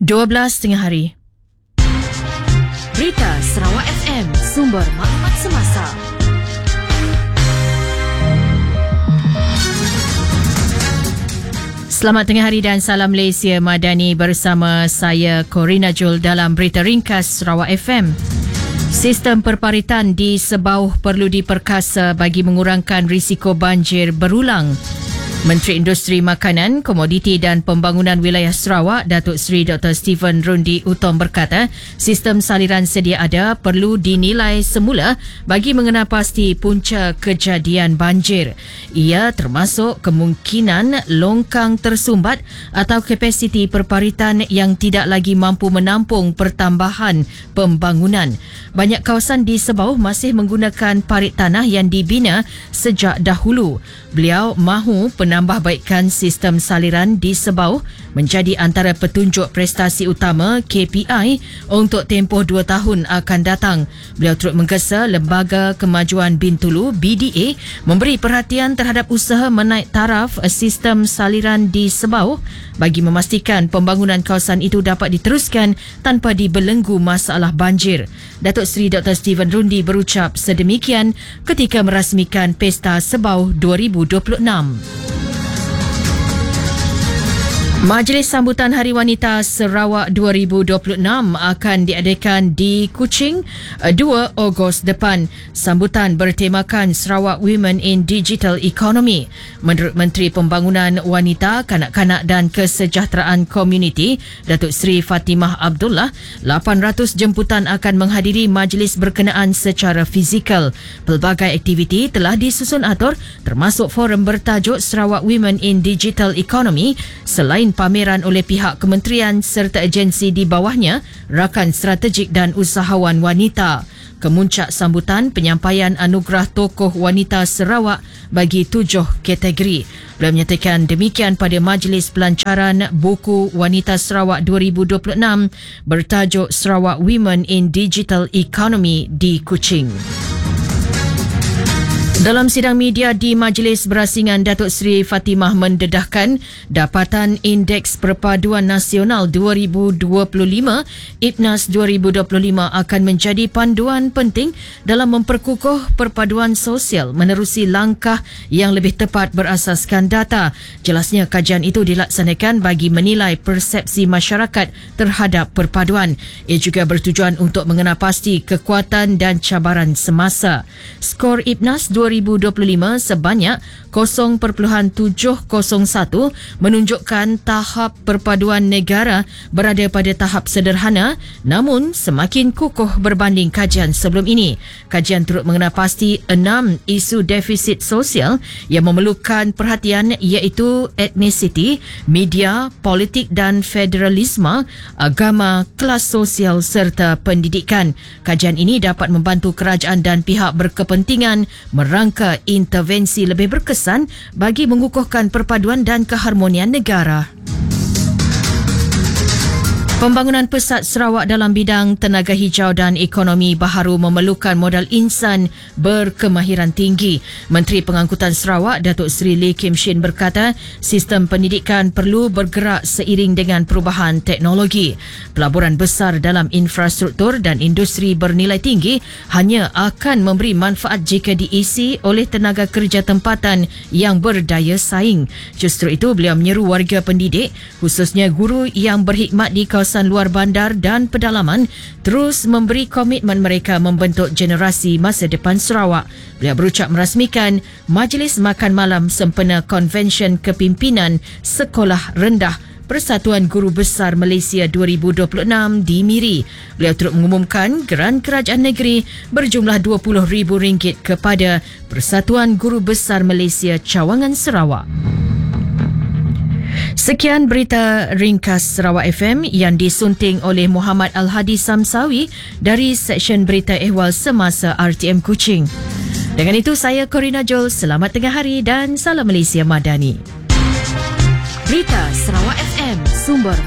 12 tengah hari. Berita Sarawak FM, sumber maklumat semasa. Selamat tengah hari dan salam Malaysia Madani bersama saya Corina Jul dalam Berita Ringkas Sarawak FM. Sistem perparitan di Sebauh perlu diperkasa bagi mengurangkan risiko banjir berulang. Menteri Industri Makanan, Komoditi dan Pembangunan Wilayah Sarawak, Datuk Seri Dr. Stephen Rundi Utom berkata, sistem saliran sedia ada perlu dinilai semula bagi mengenal pasti punca kejadian banjir. Ia termasuk kemungkinan longkang tersumbat atau kapasiti perparitan yang tidak lagi mampu menampung pertambahan pembangunan. Banyak kawasan di Sebauh masih menggunakan parit tanah yang dibina sejak dahulu. Beliau mahu penambahbaikan sistem saliran di Sebauh menjadi antara petunjuk prestasi utama KPI untuk tempoh 2 tahun akan datang. Beliau turut menggesa Lembaga Kemajuan Bintulu BDA memberi perhatian terhadap usaha menaik taraf sistem saliran di Sebauh bagi memastikan pembangunan kawasan itu dapat diteruskan tanpa dibelenggu masalah banjir. Datuk Seri Dr. Stephen Rundi berucap sedemikian ketika merasmikan Pesta Sebauh 2026. Majlis Sambutan Hari Wanita Sarawak 2026 akan diadakan di Kuching 2 Ogos depan. Sambutan bertemakan Sarawak Women in Digital Economy. Menurut Menteri Pembangunan Wanita, Kanak-kanak dan Kesejahteraan Komuniti, Datuk Seri Fatimah Abdullah, 800 jemputan akan menghadiri majlis berkenaan secara fizikal. Pelbagai aktiviti telah disusun atur termasuk forum bertajuk Sarawak Women in Digital Economy selain pameran oleh pihak kementerian serta agensi di bawahnya, rakan strategik dan usahawan wanita. Kemuncak sambutan penyampaian anugerah tokoh wanita Sarawak bagi 7 kategori. Beliau menyatakan demikian pada majlis pelancaran buku Wanita Sarawak 2026 bertajuk Sarawak Women in Digital Economy di Kuching. Dalam sidang media di Majlis Berasingan, Datuk Seri Fatimah mendedahkan Dapatan Indeks Perpaduan Nasional 2025 IPNAS 2025 akan menjadi panduan penting dalam memperkukuh perpaduan sosial menerusi langkah yang lebih tepat berasaskan data. Jelasnya kajian itu dilaksanakan bagi menilai persepsi masyarakat terhadap perpaduan. Ia juga bertujuan untuk mengenal pasti kekuatan dan cabaran semasa. Skor IPNAS 2025 sebanyak 0.701 menunjukkan tahap perpaduan negara berada pada tahap sederhana namun semakin kukuh berbanding kajian sebelum ini. Kajian turut mengenal pasti 6 isu defisit sosial yang memerlukan perhatian iaitu etnisiti, media, politik dan federalisme, agama, kelas sosial serta pendidikan. Kajian ini dapat membantu kerajaan dan pihak berkepentingan merangka intervensi lebih berkesan bagi mengukuhkan perpaduan dan keharmonian negara. Pembangunan pesat Sarawak dalam bidang tenaga hijau dan ekonomi baharu memerlukan modal insan berkemahiran tinggi. Menteri Pengangkutan Sarawak, Datuk Seri Lee Kim Shin berkata, sistem pendidikan perlu bergerak seiring dengan perubahan teknologi. Pelaburan besar dalam infrastruktur dan industri bernilai tinggi hanya akan memberi manfaat jika diisi oleh tenaga kerja tempatan yang berdaya saing. Justru itu, beliau menyeru warga pendidik, khususnya guru yang berkhidmat di kawasan luar bandar dan pedalaman terus memberi komitmen mereka membentuk generasi masa depan Sarawak. Beliau berucap merasmikan Majlis Makan Malam sempena Konvensyen Kepimpinan Sekolah Rendah Persatuan Guru Besar Malaysia 2026 di Miri. Beliau turut mengumumkan geran kerajaan negeri berjumlah RM20,000 kepada Persatuan Guru Besar Malaysia Cawangan Sarawak. Sekian Berita Ringkas Sarawak FM yang disunting oleh Muhammad Al-Hadi Samsawi dari Seksyen Berita Ehwal Semasa RTM Kuching. Dengan itu saya Corina Jol, selamat tengah hari dan salam Malaysia Madani. Berita Sarawak FM, sumber